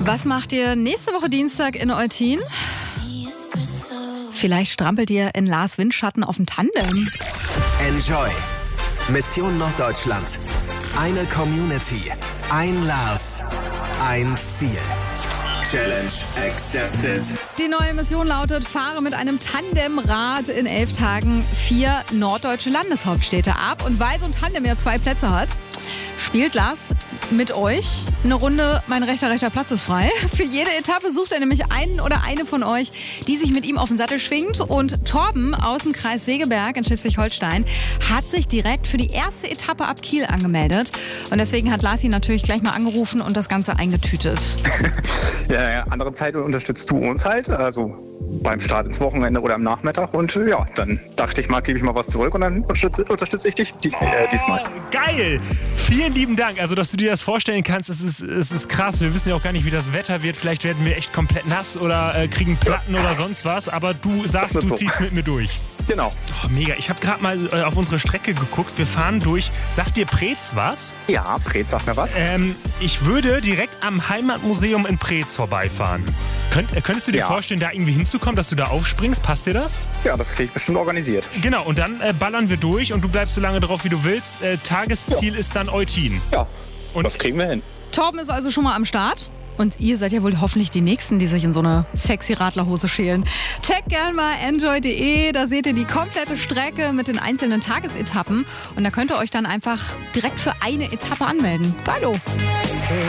Was macht ihr nächste Woche Dienstag in Eutin? Vielleicht strampelt ihr in Lars Windschatten auf dem Tandem. Enjoy. Mission Norddeutschland. Eine Community. Ein Lars. Ein Ziel. Challenge accepted. Die neue Mission lautet: Fahre mit einem Tandemrad in 11 Tagen 4 norddeutsche Landeshauptstädte ab. Und weil so ein Tandem ja 2 Plätze hat, spielt Lars mit euch eine Runde Mein rechter Platz ist frei. Für jede Etappe sucht er nämlich einen oder eine von euch, die sich mit ihm auf den Sattel schwingt. Und Torben aus dem Kreis Segeberg in Schleswig-Holstein hat sich direkt für die erste Etappe ab Kiel angemeldet. Und deswegen hat Lars ihn natürlich gleich mal angerufen und das Ganze eingetütet. Ja, andere Zeit unterstützt du uns halt, also beim Start ins Wochenende oder am Nachmittag. Und ja, dann dachte ich mal, gebe ich mal was zurück und dann unterstütze ich dich diesmal. Geil! Vielen lieben Dank. Also, dass du dir das vorstellen kannst, es ist krass. Wir wissen ja auch gar nicht, wie das Wetter wird. Vielleicht werden wir echt komplett nass oder kriegen Platten oder sonst was. Aber du sagst, du ziehst mit mir durch. Genau. Oh, mega. Ich habe gerade mal auf unsere Strecke geguckt. Wir fahren durch. Sagt dir Preetz was? Ja, Preetz sagt mir was. Ich würde direkt am Heimatmuseum in Preetz vorbeifahren. Könntest du dir vorstellen, da irgendwie hinzukommen, dass du da aufspringst? Passt dir das? Ja, das kriege ich bestimmt organisiert. Genau, und dann ballern wir durch und du bleibst so lange drauf, wie du willst. Tagesziel ist dann Eutin. Ja, und das kriegen wir hin. Torben ist also schon mal am Start. Und ihr seid ja wohl hoffentlich die Nächsten, die sich in so eine sexy Radlerhose schälen. Checkt gerne mal enjoy.de, da seht ihr die komplette Strecke mit den einzelnen Tagesetappen. Und da könnt ihr euch dann einfach direkt für eine Etappe anmelden. Geilo!